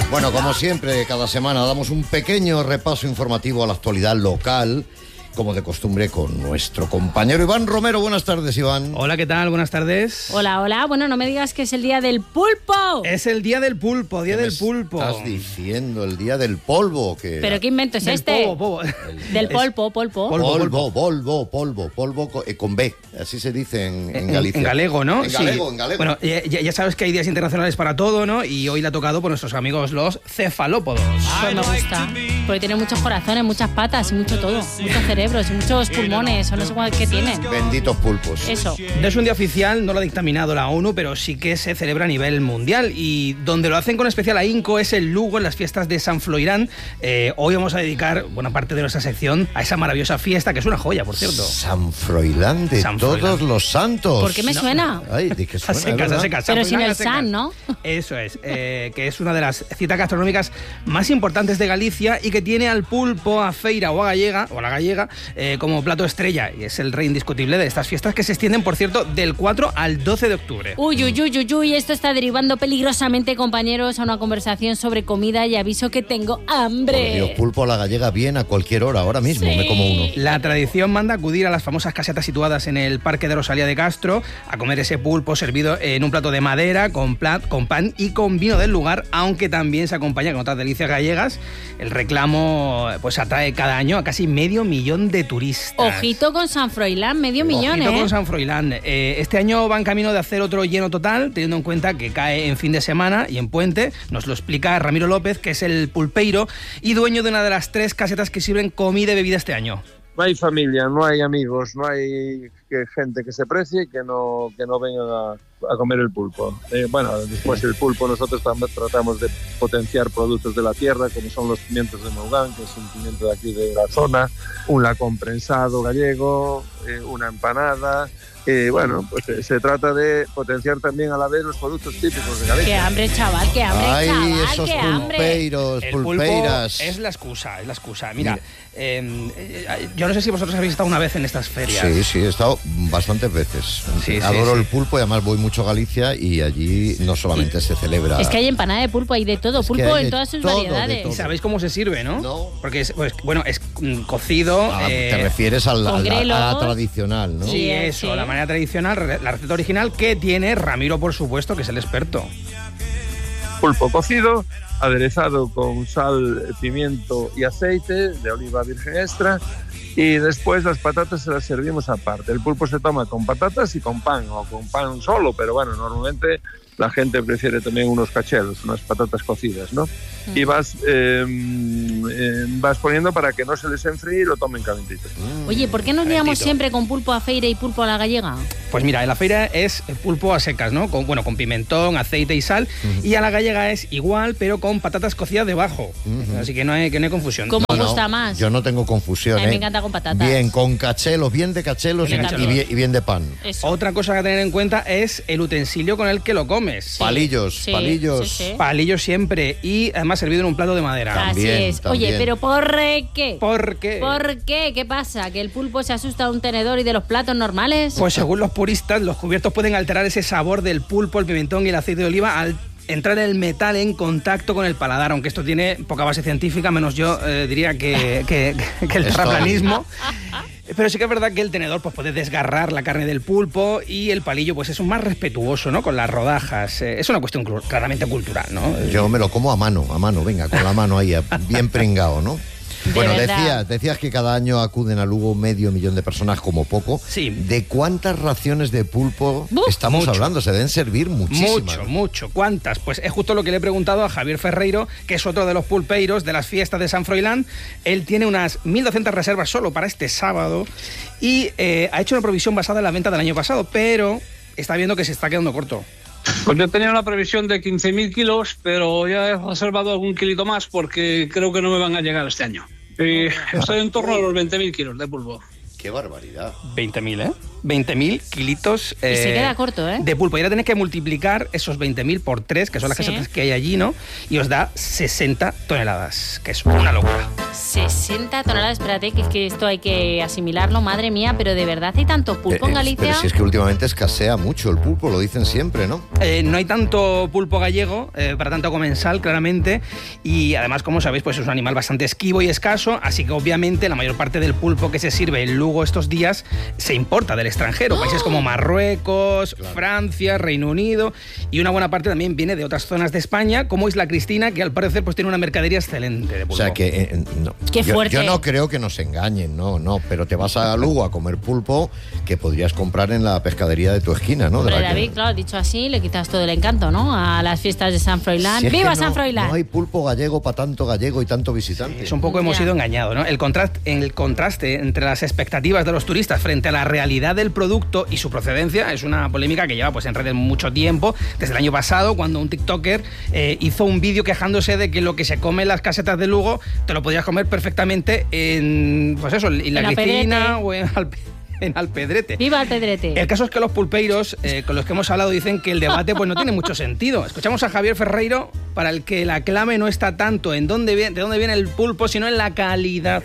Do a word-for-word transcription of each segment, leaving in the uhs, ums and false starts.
Bueno, como siempre, cada semana damos un pequeño repaso informativo a la actualidad local, como de costumbre, con nuestro compañero Iván Romero. Buenas tardes, Iván. Hola, ¿qué tal? Buenas tardes. Hola, hola. Bueno, no me digas que es el día del pulpo. Es el día del pulpo, día del pulpo. Estás diciendo el día del polvo. Que ¿Pero qué invento es del este? Polvo, polvo. El... Del polpo, polpo. Polvo, polvo, polvo, polvo, polvo con, eh, con B. Así se dice en, en Galicia. En, en galego, ¿no? En galego, sí. en galego. Bueno, ya, ya sabes que hay días internacionales para todo, ¿no? Y hoy le ha tocado por nuestros amigos los cefalópodos. Pues me gusta. Porque tiene muchos corazones, muchas patas y mucho todo. Muchos cerebros y muchos pulmones, o no sé qué tiene. Benditos pulpos. Eso. No es un día oficial, no lo ha dictaminado la ONU, pero sí que se celebra a nivel mundial. Y donde lo hacen con especial ahínco es en Lugo, en las fiestas de San Froilán. Eh, hoy vamos a dedicar buena parte de nuestra sección a esa maravillosa fiesta, que es una joya, por cierto. San Froilán de San todos Froilán. Los santos. ¿Por qué me No. suena? Ay, de que suena, A secas, ¿verdad? a secas. Pero San sin Froilán el a secas. san, ¿no? Eso es, eh, que es una de las citas gastronómicas más importantes de Galicia y que tiene al pulpo, a feira o a gallega, o a la gallega, eh, como plato estrella. Y es el rey indiscutible de estas fiestas que se extienden, por cierto, del cuatro al doce de octubre. Uy, uy, uy, uy, uy, esto está derivando peligrosamente, compañeros, a una conversación sobre comida y aviso que tengo hambre. Por Dios, pulpo a la gallega bien a cualquier hora. Ahora mismo Sí. me como uno. La tradición manda acudir a las famosas casetas situadas en el Parque de Rosalía de Castro a comer ese pulpo servido en un plato de madera, con, plat, con pan y con vino del lugar, aunque también se acompaña con otras delicias gallegas. El reclamo pues atrae cada año a casi medio millón de turistas. Ojito con San Froilán, medio millón, Ojito ¿eh? con San Froilán. Eh, este año van camino de hacer otro lleno total, teniendo en cuenta que cae en fin de semana y en puente. Nos lo explica Ramiro López, que es el pulpeiro y dueño de una de las tres casetas que sirven comida y bebida este año. No hay familia, no hay amigos, no hay que gente que se precie y que no, que no vengan a, a comer el pulpo. Eh, bueno, después el pulpo nosotros también tratamos de potenciar productos de la tierra, como son los pimientos de Mougán, que es un pimiento de aquí de la zona, un lacón prensado gallego, eh, una empanada. Y bueno, pues eh, se trata de potenciar también a la vez los productos típicos de Galicia. Qué hambre, chaval, qué hambre, Ay, chaval, esos qué hambre. pulpeiros, El pulpo pulpeiras. es la excusa, es la excusa. Mira, eh, eh, yo no sé si vosotros habéis estado una vez en estas ferias. Sí, sí, he estado bastantes veces. Sí, sí, Adoro sí. el pulpo y además voy mucho a Galicia y allí no solamente se celebra... Es que hay empanada de pulpo, hay de todo, Es que pulpo hay en de todas sus todo, de variedades. todo. ¿Y sabéis cómo se sirve, no? No. Porque es, pues, bueno, es mm, cocido. Ah, eh, te refieres al- con al- a, la, grelos. tradicional, ¿no? Sí, Sí, eso, sí. la manera tradicional, la receta original que tiene Ramiro, por supuesto, que es el experto. Pulpo cocido, aderezado con sal, pimiento y aceite de oliva virgen extra, y después las patatas se las servimos aparte. El pulpo se toma con patatas y con pan, o con pan solo, pero bueno, normalmente la gente prefiere también unos cachelos, unas patatas cocidas, ¿no? Y vas, eh, eh, vas poniendo para que no se les enfríe y lo tomen calentito. Oye, ¿por qué nos liamos Calentito. siempre con pulpo a feira y pulpo a la gallega? Pues mira, en la feira es pulpo a secas, ¿no? Con, bueno, con pimentón, aceite y sal. Y a la gallega es igual, pero con patatas cocidas debajo. Ujú. Así que no hay, que no hay confusión. ¿Cómo No, no, gusta más? Yo no tengo confusión, A mí me ¿eh? encanta con patatas. Bien, con cachelos, bien de cachelos y, Bien de y cachelos. bien, y bien de pan. Eso. Otra cosa a tener en cuenta es el utensilio con el que lo comes. Sí. Palillos, Sí, palillos. sí, sí. Palillo siempre y además servido en un plato de madera. Así También, es. también. Oye, pero ¿por qué? ¿Por qué? ¿Por qué? ¿Qué pasa? ¿Que el pulpo se asusta a un tenedor y de los platos normales? Pues según los puristas, los cubiertos pueden alterar ese sabor del pulpo, el pimentón y el aceite de oliva al entrar el metal en contacto con el paladar, aunque esto tiene poca base científica, menos yo eh, diría que, que, que el Esto- terraplanismo. Pero sí que es verdad que el tenedor pues, puede desgarrar la carne del pulpo y el palillo pues es un más respetuoso, ¿no? Con las rodajas. Eh, es una cuestión cru- claramente cultural, ¿no? Yo me lo como a mano, a mano, venga, con la mano ahí, bien pringado, ¿no? De Bueno, verdad. decías, decías que cada año acuden a Lugo medio millón de personas como poco. Sí. ¿De cuántas raciones de pulpo Buf. estamos Mucho. hablando? Se deben servir muchísimas. Mucho, ¿no? mucho. ¿Cuántas? Pues es justo lo que le he preguntado a Javier Ferreiro, que es otro de los pulpeiros de las fiestas de San Froilán. Él tiene unas mil doscientas reservas solo para este sábado y eh, ha hecho una provisión basada en la venta del año pasado, pero está viendo que se está quedando corto. Pues yo tenía una previsión de quince mil kilos, pero ya he reservado algún kilito más porque creo que no me van a llegar este año. Y estoy en torno a los veinte mil kilos de pulpo. ¡Qué barbaridad! veinte mil, ¿eh? veinte mil kilitos Y se queda corto, ¿eh? de pulpo. Y ahora tenéis que multiplicar esos veinte mil por tres, que son las Sí. casetas que hay allí, ¿no? Y os da sesenta toneladas, que es una locura. sesenta toneladas, espérate, que es que esto hay que asimilarlo, madre mía, pero de verdad hay tanto pulpo Eh, en eh, Galicia. Pero si es que últimamente escasea mucho el pulpo, lo dicen siempre, ¿no? Eh, no hay tanto pulpo gallego, eh, para tanto comensal, claramente, y además, como sabéis, pues es un animal bastante esquivo y escaso, así que obviamente la mayor parte del pulpo que se sirve en Lugo estos días se importa del extranjero, países como Marruecos, Claro. Francia, Reino Unido, y una buena parte también viene de otras zonas de España, como Isla Cristina, que al parecer pues tiene una mercadería excelente de pulpo. O sea que eh, no. Qué yo, fuerte. yo no creo que nos engañen, no, no, pero te vas a Lugo a comer pulpo que podrías comprar en la pescadería de tu esquina, ¿no? De Hombre, la que- David, claro, dicho así, le quitas todo el encanto, ¿no? A las fiestas de San Froilán. Si es que ¡Viva no- San Froilán! No hay pulpo gallego para tanto gallego y tanto visitante. Es un poco hemos Ya. sido engañados, ¿no? El contraste, el contraste entre las expectativas de los turistas frente a la realidad del producto y su procedencia es una polémica que lleva pues en redes mucho tiempo, desde el año pasado, cuando un tiktoker eh, hizo un vídeo quejándose de que lo que se come en las casetas de Lugo te lo podías comer perfectamente en, pues eso, en la En Cristina Alpedrete. o en, Alpe- en Alpedrete. ¡Viva el Pedrete! El caso es que los pulpeiros eh, con los que hemos hablado dicen que el debate pues no tiene mucho sentido. Escuchamos a Javier Ferreiro, para el que la clave no está tanto en dónde viene, de dónde viene el pulpo, sino en la calidad.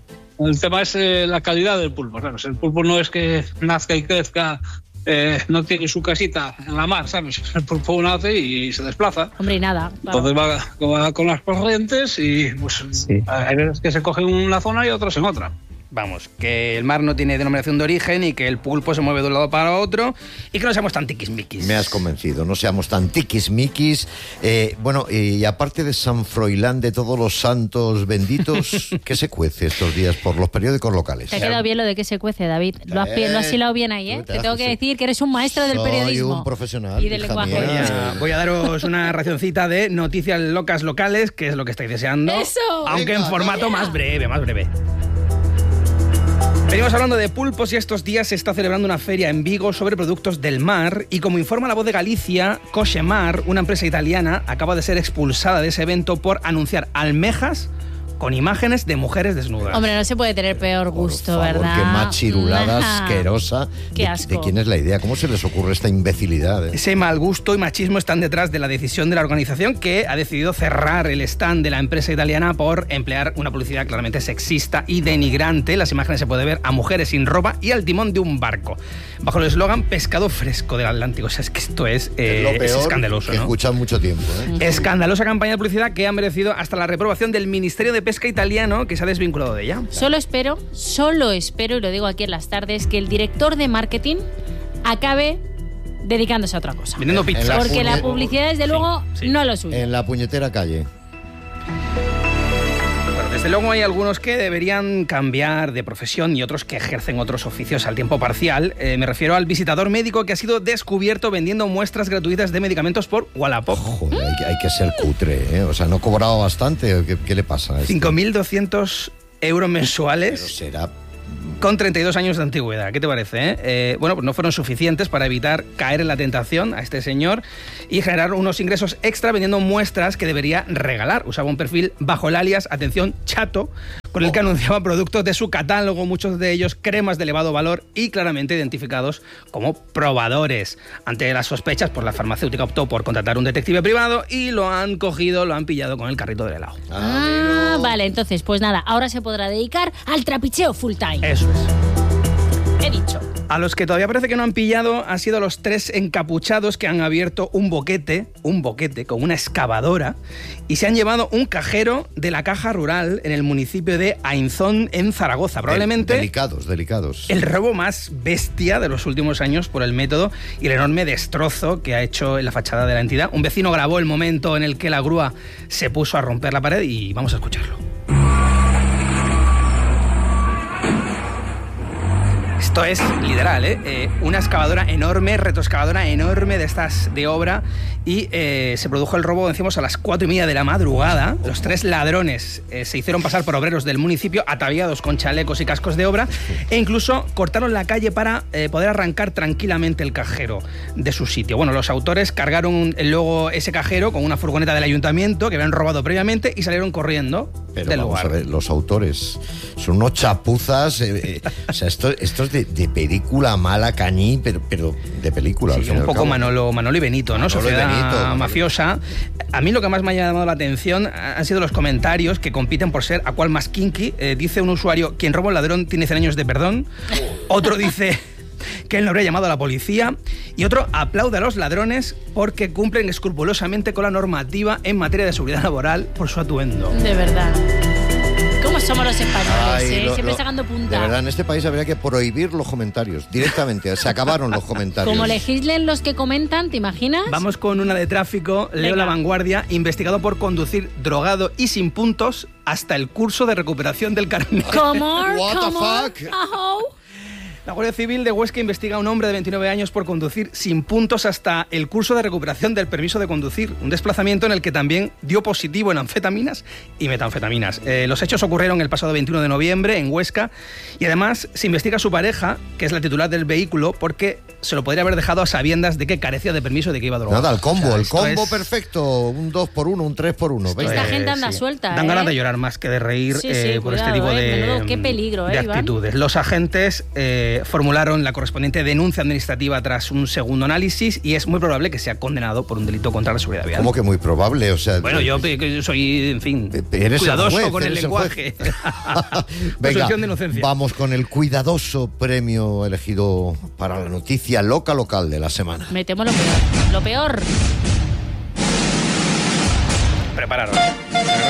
El tema es eh, la calidad del pulpo. Claro, el pulpo no es que nazca y crezca, eh, no tiene su casita en la mar, ¿sabes? El pulpo nace y se desplaza. Hombre, y nada. claro. Entonces va, va con las corrientes y pues Sí. hay veces que se coge en una zona y otras en otra. Vamos, que el mar no tiene denominación de origen y que el pulpo se mueve de un lado para otro y que no seamos tan tiquismiquis. Me has convencido, no seamos tan tiquismiquis. Eh, bueno, y aparte de San Froilán, de todos los santos benditos, ¿qué se cuece estos días por los periódicos locales? Te ha quedado bien lo de que se cuece, David. Lo has, Eh, lo has hilado bien ahí, ¿eh? tú te Te tengo haces- que decir que eres un maestro del Soy periodismo. un profesional, Y del hija lenguaje. Voy mía. a, voy a daros una racioncita de noticias locas locales, que es lo que estáis deseando. ¡Eso! Aunque Venga, en formato venga. más breve, más breve. Venimos hablando de pulpos y estos días se está celebrando una feria en Vigo sobre productos del mar y como informa La Voz de Galicia, Coxemar, una empresa italiana, acaba de ser expulsada de ese evento por anunciar almejas con imágenes de mujeres desnudas. Hombre, no se puede tener peor gusto, Por favor, ¿verdad? qué machirulada Ajá. asquerosa. Qué ¿De, asco. de quién es la idea? ¿Cómo se les ocurre esta imbecilidad? eh? Ese mal gusto y machismo están detrás de la decisión de la organización que ha decidido cerrar el stand de la empresa italiana por emplear una publicidad claramente sexista y denigrante. Las imágenes se puede ver a mujeres sin ropa y al timón de un barco. Bajo el eslogan pescado fresco del Atlántico. O sea, es que esto es, eh, es lo es peor escandaloso, que ¿no? escuchan mucho tiempo. ¿eh? Escandalosa campaña de publicidad que ha merecido hasta la reprobación del Ministerio de Pesca italiano, que se ha desvinculado de ella. Solo espero, solo espero, y lo digo aquí en las tardes, que el director de marketing acabe dedicándose a otra cosa. Vendiendo En pizza. la Porque la puñe- publicidad, desde Sí, luego, sí. no lo suyo. En la puñetera calle. Bueno, desde luego hay algunos que deberían cambiar de profesión y otros que ejercen otros oficios al tiempo parcial. Eh, me refiero al visitador médico que ha sido descubierto vendiendo muestras gratuitas de medicamentos por Wallapop. Joder, hay, que- hay que ser cutre, ¿eh? O sea, ¿no ha cobrado bastante? ¿Qué, qué le pasa? a este? cinco mil doscientos euros Pero mensuales será... con treinta y dos años de antigüedad. ¿Qué te parece? eh? Eh, bueno, pues no fueron suficientes para evitar caer en la tentación a este señor y generar unos ingresos extra vendiendo muestras que debería regalar. Usaba un perfil bajo el alias, atención, chato, con el que anunciaba productos de su catálogo, muchos de ellos cremas de elevado valor y claramente identificados como probadores. Ante las sospechas, pues la farmacéutica optó por contratar un detective privado y lo han cogido, lo han pillado con el carrito del helado. Ah, Amigo. vale, entonces, pues nada, ahora se podrá dedicar al trapicheo full time. Eso es. He dicho. A los que todavía parece que no han pillado han sido los tres encapuchados que han abierto un boquete, un boquete con una excavadora y se han llevado un cajero de la caja rural en el municipio de Ainzón, en Zaragoza. Probablemente Delicados, delicados. el robo más bestia de los últimos años por el método y el enorme destrozo que ha hecho en la fachada de la entidad. Un vecino grabó el momento en el que la grúa se puso a romper la pared y vamos a escucharlo. Esto es literal, ¿eh? Eh, una excavadora enorme, retroexcavadora enorme de estas de obra y eh, se produjo el robo, decimos, a las cuatro y media de la madrugada. Los tres ladrones eh, se hicieron pasar por obreros del municipio ataviados con chalecos y cascos de obra e incluso cortaron la calle para eh, poder arrancar tranquilamente el cajero de su sitio. Bueno, los autores cargaron luego ese cajero con una furgoneta del ayuntamiento que habían robado previamente y salieron corriendo Pero del vamos lugar. a ver, los autores son unos chapuzas. eh, eh, o sea, esto, esto es de, de película mala, cañí, pero, pero de película. al Sí, fin y un al poco cabo. Manolo, Manolo y Benito, ¿no? Manolo y Sociedad bonito, bonito. mafiosa. A mí lo que más me ha llamado la atención han sido los comentarios que compiten por ser a cuál más kinky. Eh, dice un usuario, quien roba un ladrón tiene cien años de perdón. Otro dice que él no habría llamado a la policía. Y otro aplaude a los ladrones porque cumplen escrupulosamente con la normativa en materia de seguridad laboral por su atuendo. De verdad. ¿Cómo somos los españoles? Ay, eh? lo, Siempre lo, sacando punta. De verdad, en este país habría que prohibir los comentarios directamente. Se acabaron los comentarios. Como legislen los que comentan, ¿te imaginas? Vamos con una de tráfico. Leo Venga. La Vanguardia, investigado por conducir drogado y sin puntos hasta el curso de recuperación del carnet. ¿Cómo? What the ¿Cómo? fuck? Ajo. La Guardia Civil de Huesca investiga a un hombre de veintinueve años por conducir sin puntos hasta el curso de recuperación del permiso de conducir, un desplazamiento en el que también dio positivo en anfetaminas y metanfetaminas. Eh, los hechos ocurrieron el pasado veintiuno de noviembre en Huesca y además se investiga a su pareja, que es la titular del vehículo, porque se lo podría haber dejado a sabiendas de que carecía de permiso y de que iba drogado. Nada, el combo, O sea, el esto combo es- perfecto. Un dos por uno, un tres por uno. Esta Venga. gente anda sí. suelta, Dan ¿eh? ganas de llorar más que de reír Sí, eh, sí, por cuidado, este tipo eh. de, Menudo, qué peligro, de eh, Iván. actitudes. Los agentes eh, formularon la correspondiente denuncia administrativa tras un segundo análisis y es muy probable que sea condenado por un delito contra la seguridad vial. ¿Cómo que muy probable? O sea, Bueno, yo que yo soy, en fin, Eres el cuidadoso juez, con el eres el juez. lenguaje. Venga, Presunción de inocencia. vamos con el cuidadoso premio elegido para la noticia loca local de la semana. Metemos lo peor. Lo peor. Prepararos.